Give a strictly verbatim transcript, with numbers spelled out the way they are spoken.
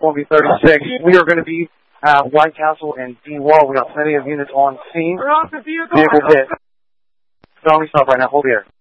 will be thirty-six. We are going to be at White Castle and D Wall. We got plenty of units on scene. Vehicle hit. Don't stop right now. Hold the air.